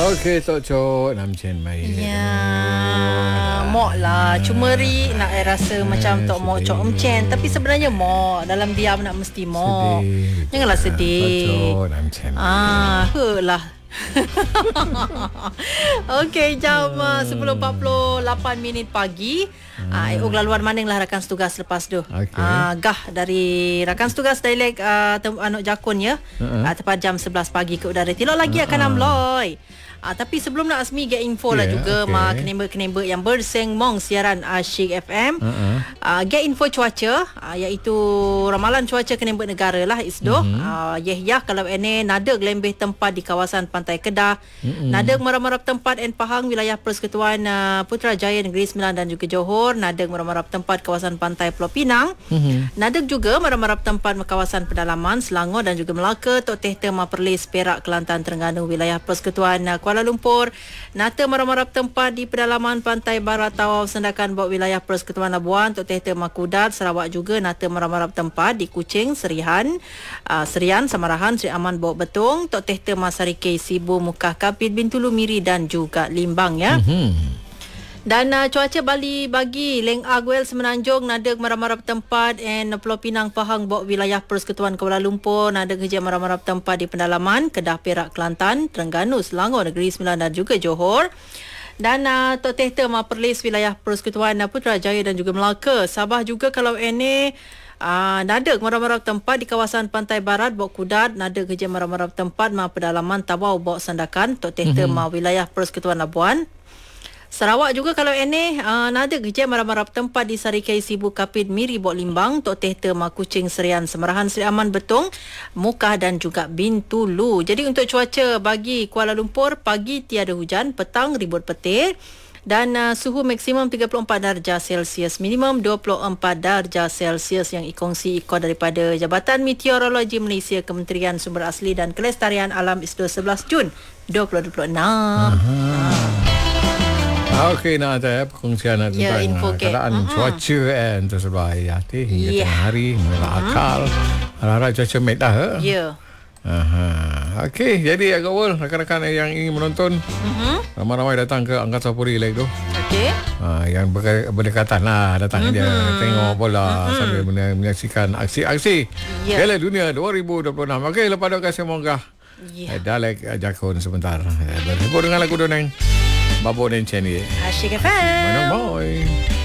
Okey, Tok Cok Nam Chen mai. Ya, mok lah. Cuma ri nak rasa macam Tok Mok Cok Mcen, tapi sebenarnya mok dalam diam nak mesti mok. Janganlah sedih. Tok Cok Nam Chen. Lah. Okey, jam 10.48 minit pagi. Laluan maninglah rakan setugas lepas tu. Gah dari rakan setugas dialek Anok Jakun ya. Tepat jam 11 pagi ke udara. Tilok lagi akan amloi. Tapi sebelum nak asmi get info lah juga kenembek-kenembek yang bersengmong siaran Asyik FM. Get info cuaca iaitu ramalan cuaca kenembek negara lah isdoh. Kalau ini nada gelembeh tempat di kawasan Pantai Kedah. Nada merap-merap tempat en Pahang wilayah Persekutuan Putrajaya Negeri Sembilan dan juga Johor. Nada merap-merap tempat kawasan Pantai Pulau Pinang. Nada juga merap-merap tempat kawasan pedalaman Selangor dan juga Melaka, Tok Tehta Perlis, Perak, Kelantan, Terengganu wilayah Persekutuan Kuala Lumpur. Nata marap-marap tempat di pedalaman Pantai Barat Tawau Sendakan Bawah wilayah Persekutuan Labuan, Tok Tehta Kudat, Sarawak juga nata marap-marap tempat di Kuching, Serian, Samarahan, Seri Aman, Bawah Betung, Tok Tehta Sarikei, Sibu, Mukah, Kapit, Bintulu, Miri dan juga Limbang ya. Dan cuaca Bali bagi Leng Aguel Semenanjung nada marap-marap tempat and Pulau Pinang Pahang Bawah wilayah Persekutuan Kuala Lumpur nada kerja marap-marap tempat di pedalaman Kedah, Perak, Kelantan, Terengganu, Selangor, Negeri Sembilan dan juga Johor. Dan Tok Tehta Perlis wilayah Persekutuan Putrajaya dan juga Melaka. Sabah juga kalau ini nada marap-marap tempat di kawasan Pantai Barat Bawah Kudat, nada kerja marap-marap tempat pedalaman Tawau Bawah Sandakan, Tok Tehta wilayah Persekutuan Labuan. Sarawak juga kalau ini nada kerja marap-marap tempat di Sarikei, Sibu, Kapit, Miri, Bok Limbang, Tok Tehta Kuching, Serian, Semerahan, Seri Aman, Betung, Mukah dan juga Bintulu. Jadi untuk cuaca bagi Kuala Lumpur, pagi tiada hujan, petang ribut petir dan suhu maksimum 34 darjah Celsius, minimum 24 darjah Celsius yang ikongsi daripada Jabatan Meteorologi Malaysia, Kementerian Sumber Asli dan Kelestarian Alam ISDO 11 Jun 2026. Okey, nak ada perkongsian tentang keadaan cuaca tersebut hati hingga tengah hari, mula akal. Harap cuaca baik dah. Okey, jadi agak rakan-rakan yang ingin menonton ramai-ramai datang ke Angkasa Puri lagi tu. Okey. Yang berdekatan lah datang dia tengok bola sambil menyaksikan aksi-aksi Piala Dunia 2026. Okey, lepas tu kasih monggah. Dalek Jakun sebentar. Berhibur dengan lagu Doneng Babo dan Ceni. Asyik FM. Mana boy.